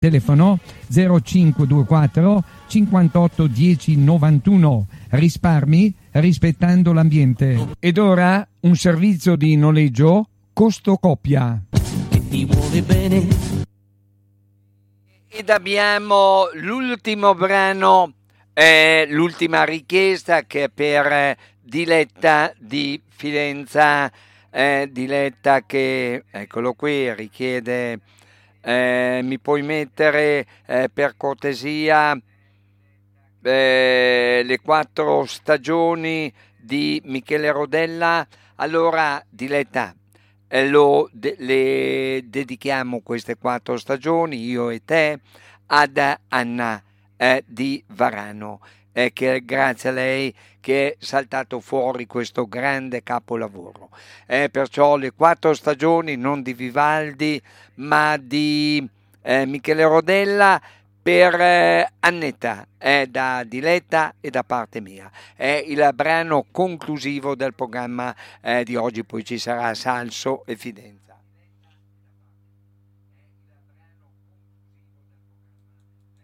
Telefono 0524 58 10 91. Risparmi rispettando l'ambiente. Ed ora un servizio di noleggio costo coppia. Che ti vuole bene. Ed abbiamo l'ultimo brano, l'ultima richiesta, che è per Diletta di Fidenza. Diletta che, eccolo qui, richiede, mi puoi mettere per cortesia le 4 stagioni di Michele Rodella. Allora, Diletta, le dedichiamo queste 4 stagioni, io e te, ad Anna di Varano, che grazie a lei che è saltato fuori questo grande capolavoro. Perciò le 4 stagioni non di Vivaldi ma di Michele Rodella per Annetta, da Diletta e da parte mia. È il brano conclusivo del programma di oggi, poi ci sarà Salso e Fidenza.